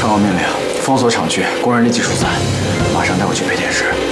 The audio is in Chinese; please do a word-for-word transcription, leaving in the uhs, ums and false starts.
报命令，封锁厂区，工人立即疏散，马上带我去配电室。